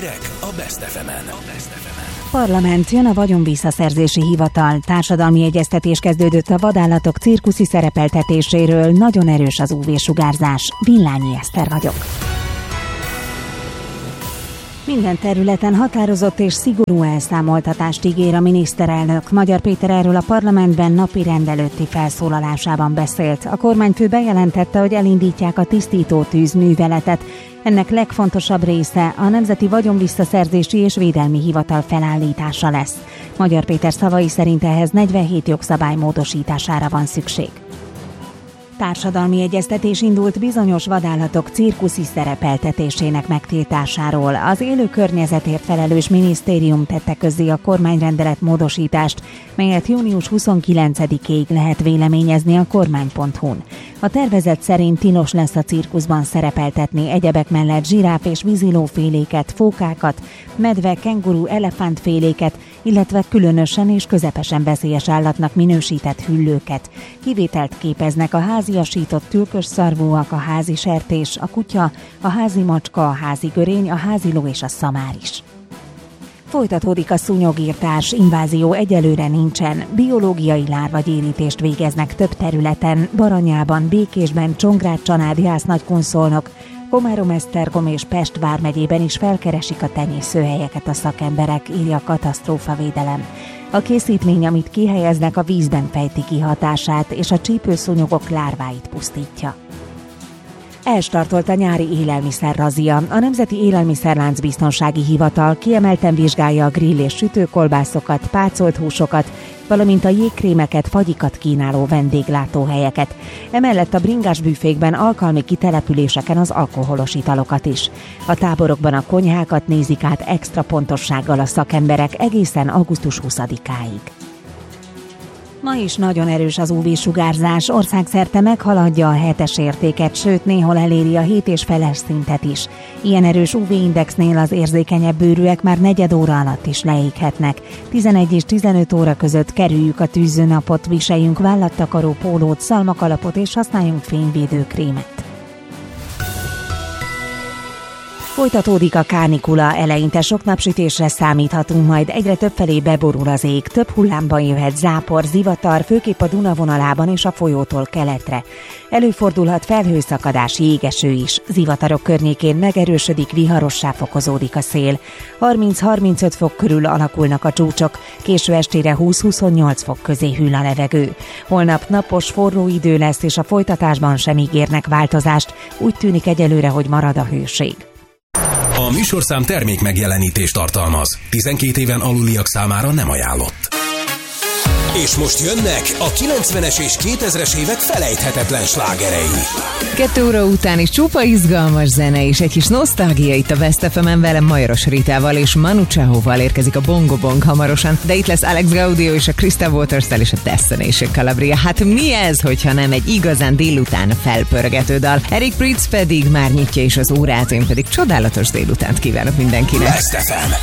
Hírek a Best FM-en. Parlament, jön a vagyonvisszaszerzési hivatal. Társadalmi egyeztetés kezdődött a vadállatok cirkuszi szerepeltetéséről. Nagyon erős az UV-sugárzás. Villányi Eszter vagyok. Minden területen határozott és szigorú elszámoltatást ígér a miniszterelnök. Magyar Péter erről a parlamentben napirend előtti felszólalásában beszélt. A kormányfő bejelentette, hogy elindítják a tisztító tűzműveletet. Ennek legfontosabb része a Nemzeti Vagyonvisszaszerzési és Védelmi Hivatal felállítása lesz. Magyar Péter szavai szerint ehhez 47 jogszabály módosítására van szükség. Társadalmi egyeztetés indult bizonyos vadállatok cirkuszi szerepeltetésének megtiltásáról. Az élő környezetért felelős minisztérium tette közzé a kormányrendelet módosítást, melyet június 29-ig lehet véleményezni a kormány.hu-n. A tervezet szerint tilos lesz a cirkuszban szerepeltetni egyebek mellett zsiráf és vízilóféléket, fókákat, medve, kenguru, elefántféléket, illetve különösen és közepesen veszélyes állatnak minősített hüllőket. Kivételt képeznek a háziasított tülkösszarvúak, a házi sertés, a kutya, a házi macska, a házi görény, a háziló és a szamár is. Folytatódik a szúnyogírtás, invázió egyelőre nincsen. Biológiai lárvagyérítést végeznek több területen, Baranyában, Békésben, Csongrád-Csanád, Jász-Nagykunszolnok, Komárom-Esztergom és Pest vármegyében is felkeresik a tenyészőhelyeket a szakemberek, írja a katasztrófavédelem. A készítmény, amit kihelyeznek, a vízben fejti ki hatását, és a csípőszúnyogok lárváit pusztítja. Elstartolt a nyári élelmiszerrazia. A Nemzeti Élelmiszerláncbiztonsági Hivatal kiemelten vizsgálja a grill és sütőkolbászokat, pácolt húsokat, valamint a jégkrémeket, fagyikat kínáló vendéglátóhelyeket. Emellett a bringás büfékben, alkalmi kitelepüléseken az alkoholos italokat is. A táborokban a konyhákat nézik át extra pontossággal a szakemberek egészen augusztus 20-áig. Ma is nagyon erős az UV-sugárzás, országszerte meghaladja a 7-es értéket, sőt néhol eléri a 7,5-es szintet is. Ilyen erős UV-indexnél az érzékenyebb bőrűek már negyed óra alatt is leéghetnek. 11 és 15 óra között kerüljük a tűzőnapot, viseljünk vállattakaró pólót, szalmakalapot és használjunk fényvédőkrémet. Folytatódik a kánikula, eleinte sok napsütésre számíthatunk, majd egyre többfelé beborul az ég, több hullámban jöhet zápor, zivatar, főképp a Duna vonalában és a folyótól keletre. Előfordulhat felhőszakadás, jégeső is, zivatarok környékén megerősödik, viharossá fokozódik a szél. 30-35 fok körül alakulnak a csúcsok, késő estére 20-28 fok közé hűl a levegő. Holnap napos, forró idő lesz, és a folytatásban sem ígérnek változást, úgy tűnik egyelőre, hogy marad a hőség. A műsorszám termék megjelenítést tartalmaz. 12 éven aluliak számára nem ajánlott. És most jönnek a 90-es és 2000-es évek felejthetetlen slágerei. 2 óra után is csupa izgalmas zene és egy kis nosztalgia itt a Best FM-en, velem Majoros Ritával és Manu Chaóval érkezik a Bongo Bong hamarosan, de itt lesz Alex Gaudio és a Krista Waters-tel és a Destination Calabria. Hát mi ez, hogyha nem egy igazán délután felpörgető dal? Eric Prydz pedig már nyitja is az órát, én pedig csodálatos délutánt kívánok mindenkinek. Best FM.